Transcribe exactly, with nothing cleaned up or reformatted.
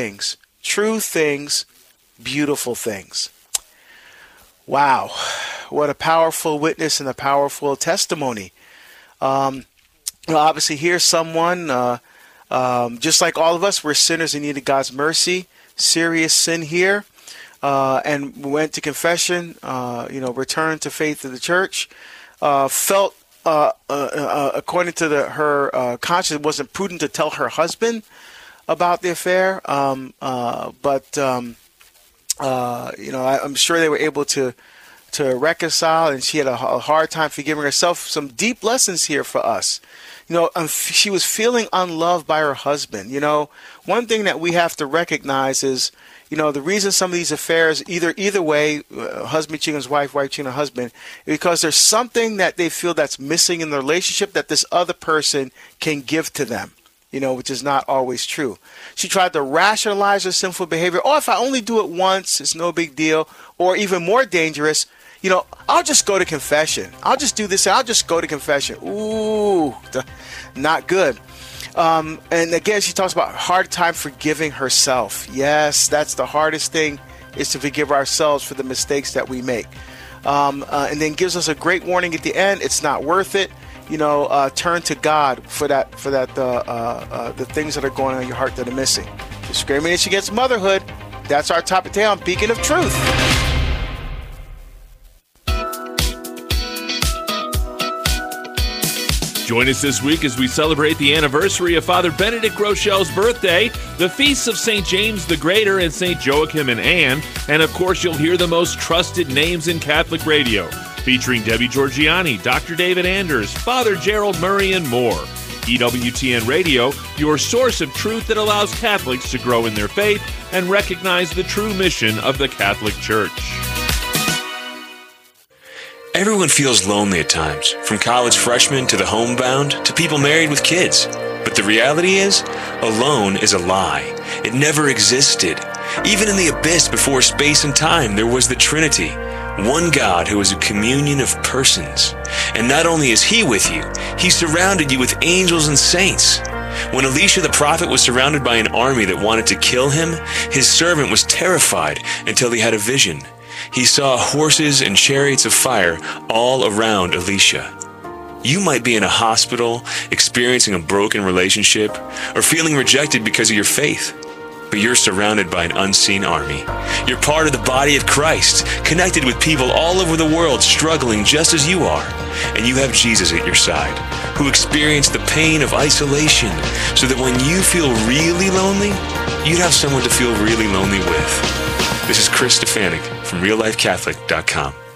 things. True things, beautiful things. Wow. What a powerful witness and a powerful testimony. Um, you know, obviously, here's someone, uh, um, just like all of us, we're sinners in need of God's mercy. Serious sin here. Uh, and went to confession, uh, you know, returned to faith in the church. Uh, felt, uh, uh, uh, according to the, her uh, conscience, it wasn't prudent to tell her husband about the affair. Um, uh, but, um, uh, you know, I, I'm sure they were able to to reconcile, and she had a, a hard time forgiving herself. Some deep lessons here for us. You know, um, she was feeling unloved by her husband. You know, one thing that we have to recognize is, you know, the reason some of these affairs, either either way, uh, husband cheating on his wife, wife cheating on her husband, because there's something that they feel that's missing in the relationship that this other person can give to them, you know, which is not always true. She tried to rationalize her sinful behavior. Oh, if I only do it once, it's no big deal. Or even more dangerous, you know, I'll just go to confession. I'll just do this. I'll just go to confession. Ooh, not good. Um, and again, she talks about hard time forgiving herself. Yes, that's the hardest thing, is to forgive ourselves for the mistakes that we make. Um, uh, and then gives us a great warning at the end. It's not worth it. You know, uh, turn to God for that, for that, uh, uh, uh, the things that are going on in your heart that are missing. Discrimination against motherhood. That's our topic today on Beacon of Truth. Join us this week as we celebrate the anniversary of Father Benedict Grochel's birthday, the feasts of Saint James the Greater and Saint Joachim and Anne, and of course you'll hear the most trusted names in Catholic radio, featuring Debbie Georgiani, Doctor David Anders, Father Gerald Murray, and more. E W T N Radio, your source of truth that allows Catholics to grow in their faith and recognize the true mission of the Catholic Church. Everyone feels lonely at times, from college freshmen to the homebound to people married with kids. But the reality is, alone is a lie. It never existed. Even in the abyss before space and time, there was the Trinity, one God who is a communion of persons. And not only is He with you, He surrounded you with angels and saints. When Elisha the prophet was surrounded by an army that wanted to kill him, his servant was terrified until he had a vision. He saw horses and chariots of fire all around Elisha. You might be in a hospital, experiencing a broken relationship, or feeling rejected because of your faith. But you're surrounded by an unseen army. You're part of the body of Christ, connected with people all over the world struggling just as you are. And you have Jesus at your side, who experienced the pain of isolation, so that when you feel really lonely, you'd have someone to feel really lonely with. This is Chris Stefanik from real life catholic dot com.